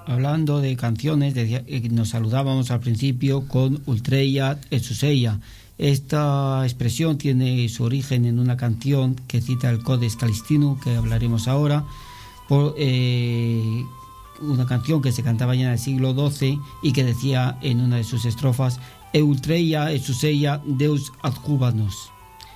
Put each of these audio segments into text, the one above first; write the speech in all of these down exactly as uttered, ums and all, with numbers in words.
hablando de canciones, decía, nos saludábamos al principio con Ultreia et Suseia. Esta expresión tiene su origen en una canción que cita el Codex Calistinum, que hablaremos ahora, por, eh, una canción que se cantaba ya en el siglo doce y que decía en una de sus estrofas: Ultreia et Suseia Deus adjubanos.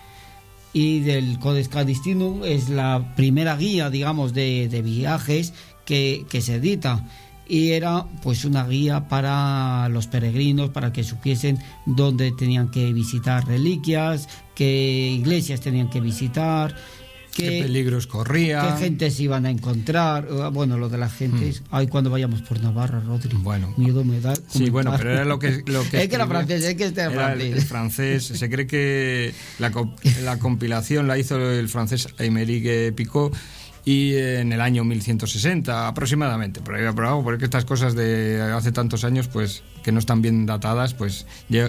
Y del Codex Calistinum es la primera guía, digamos, de, de viajes que, que se edita. Y era pues una guía para los peregrinos, para que supiesen dónde tenían que visitar reliquias, qué iglesias tenían que visitar, qué, qué peligros corrían, qué gentes iban a encontrar. Bueno, lo de las gentes, mm. ay, cuando vayamos por Navarra, Rodri, bueno, miedo me da. Sí, bueno, pero era lo que lo que es que era francés, es que este era francés. El, el francés, se cree que la, la compilación la hizo el francés Aymeric Picot, y en el año mil ciento sesenta aproximadamente, por ahí, por ahí, porque estas cosas de hace tantos años, pues que no están bien datadas, pues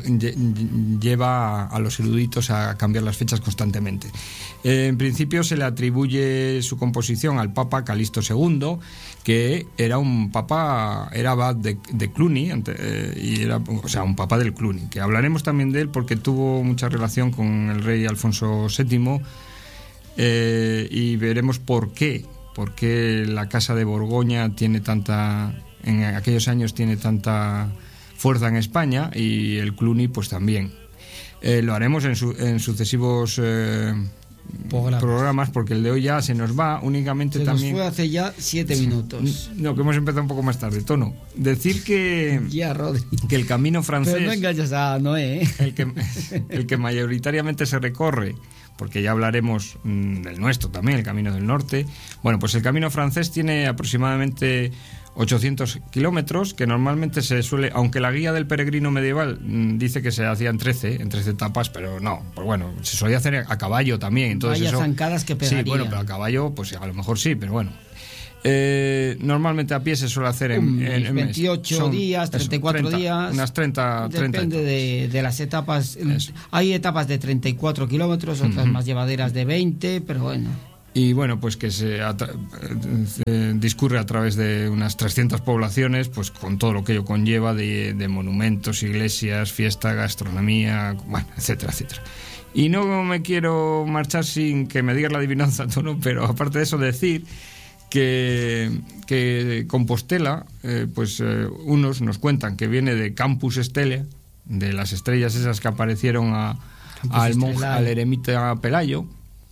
lleva a los eruditos a cambiar las fechas constantemente. Eh, en principio se le atribuye su composición al Papa Calixto segundo, que era un papa, era abad de, de Cluny, eh, y era, o sea, un papa del Cluny, que hablaremos también de él porque tuvo mucha relación con el rey Alfonso séptimo. Eh, y veremos por qué, por qué la Casa de Borgoña tiene tanta, en aquellos años tiene tanta fuerza en España, y el Cluny pues también. Eh, lo haremos en, su, en sucesivos eh, programas. programas, porque el de hoy ya se nos va únicamente se también. Nos fue hace ya siete minutos. No, que hemos empezado un poco más tarde, Tono. Decir que, ya, Rodri, que el camino francés. Pero no engañas a Noé, ¿eh? el, que, el que mayoritariamente se recorre, porque ya hablaremos mmm, del nuestro también, el Camino del Norte. Bueno, pues el camino francés tiene aproximadamente ochocientos kilómetros, que normalmente se suele, aunque la guía del peregrino medieval mmm, dice que se hacía en trece, en trece etapas, pero no, pues bueno, se solía hacer a caballo también. Entonces Vaya eso, zancadas que pegaría. Sí, bueno, pero a caballo, pues a lo mejor sí, pero bueno. Eh, normalmente a pie se suele hacer en, Un en, en veintiocho Son, días, treinta y cuatro treinta, días, unas treinta, treinta depende de, de las etapas. Eso. Hay etapas de treinta y cuatro kilómetros, otras uh-huh. más llevaderas de veinte, pero bueno. Y bueno, pues que se atra- eh, discurre a través de unas trescientas poblaciones, pues con todo lo que ello conlleva de, de monumentos, iglesias, fiesta, gastronomía, bueno, etcétera, etcétera. Y no me quiero marchar sin que me digas la adivinanza, Tono, pero aparte de eso decir que, que Compostela, eh, pues eh, unos nos cuentan que viene de Campus Stella, de las estrellas esas que aparecieron a, al monje, al eremita Pelayo,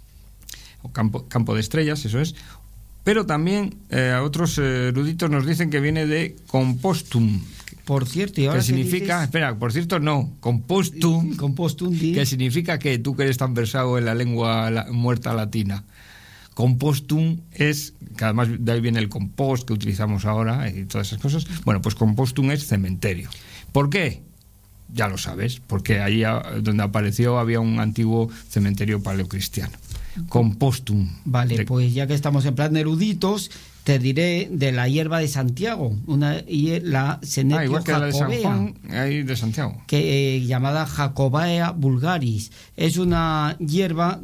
o campo, campo de estrellas, eso es. Pero también eh, otros eruditos nos dicen que viene de compostum. Por cierto, y ahora que significa, dices... espera, por cierto no, compostum, compostum di... que significa que tú que eres tan versado en la lengua la, muerta latina. Compostum es, que además de ahí viene el compost que utilizamos ahora y todas esas cosas. Bueno, pues compostum es cementerio. ¿Por qué? Ya lo sabes, porque ahí donde apareció había un antiguo cementerio paleocristiano. Compostum. Vale, de... pues ya que estamos en plan eruditos, te diré de la hierba de Santiago, una la Senetio ah, igual que Jacobea, la de San Juan, ahí de Santiago, que eh, llamada Jacobea vulgaris. Es una hierba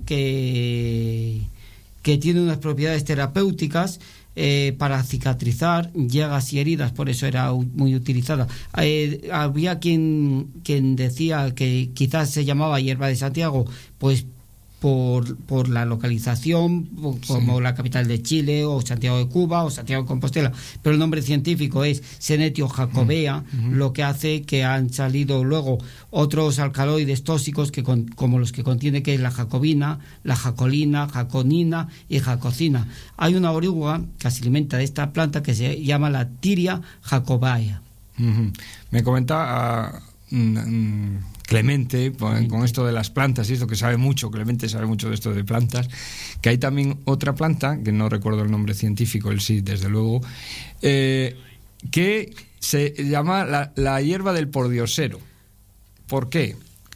que que tiene unas propiedades terapéuticas eh, para cicatrizar llagas y heridas, por eso era muy utilizada. Eh, había quien quien decía que quizás se llamaba hierba de Santiago, pues por, por la localización, como sí. la capital de Chile, o Santiago de Cuba, o Santiago de Compostela, pero el nombre científico es Senetio Jacobea, uh-huh. lo que hace que han salido luego otros alcaloides tóxicos que con, como los que contiene, que es la jacobina, la jacolina, jaconina y jacocina. Hay una oruga que se alimenta de esta planta que se llama la Tiria jacobaea. Uh-huh. Me comenta uh, mm, Clemente, con, con esto de las plantas y esto que sabe mucho, Clemente sabe mucho de esto de plantas, que hay también otra planta, que no recuerdo el nombre científico, él sí, desde luego, eh, que se llama la, la hierba del pordiosero. ¿Por qué?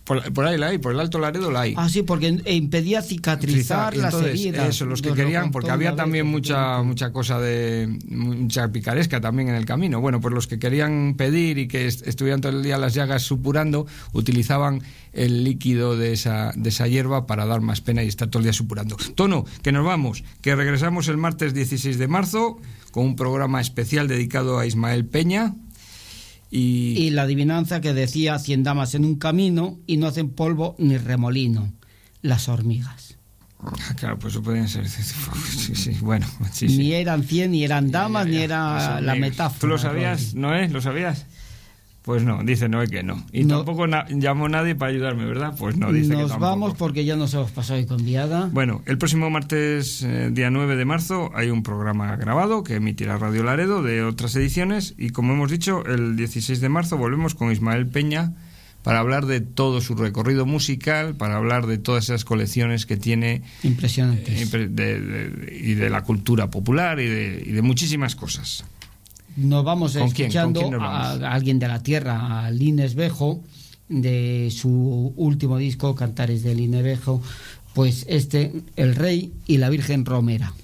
Por, por ahí la hay, por el Alto Laredo la hay. Ah, sí, porque impedía cicatrizar las Entonces, heridas. eso, los que Nos querían, lo porque contó había una también vez, mucha mucha cosa de mucha picaresca también en el camino. Bueno, pues los que querían pedir y que est- estuvieran todo el día las llagas supurando, utilizaban el líquido de esa de esa hierba para dar más pena y estar todo el día supurando. Tono, que nos vamos, que regresamos el martes dieciséis de marzo con un programa especial dedicado a Ismael Peña. Y, Y la adivinanza que decía: cien damas en un camino y no hacen polvo ni remolino, las hormigas. Ah, claro, pues eso podían ser. Sí, sí, bueno, sí, sí. Ni eran cien, ni eran damas, Ya, ya, ni ya. era Las la hormigas. metáfora. ¿Tú lo sabías, Rodri. Noé? ¿Lo sabías? Pues no, dice Noé que no. Y No. tampoco na- llamó nadie para ayudarme, ¿verdad? Pues no, dice que Nos tampoco. vamos porque ya nos hemos pasado hoy con Viada. Bueno, el próximo martes, eh, día nueve de marzo, hay un programa grabado que emitirá Radio Laredo de otras ediciones y, como hemos dicho, el dieciséis de marzo volvemos con Ismael Peña para hablar de todo su recorrido musical, para hablar de todas esas colecciones que tiene Impresionantes. eh, de- de- de- y de la cultura popular y de, y de muchísimas cosas. Nos vamos ¿Con quién? escuchando ¿Con quién nos a, vamos? a alguien de la tierra, a Lines Bejo, de su último disco, Cantares de Lines Bejo, pues este, El Rey y la Virgen Romera.